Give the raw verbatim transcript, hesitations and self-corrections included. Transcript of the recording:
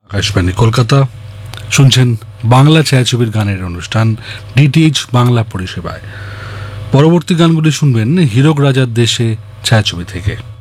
আকাশবাণী কলকাতা, শুনছেন বাংলা ছায়াছবির গানের অনুষ্ঠান ডিটিএইচ বাংলা পরিষেবায়। পরবর্তী গানগুলি শুনবেন হীরক রাজার দেশে ছায়াছবি থেকে।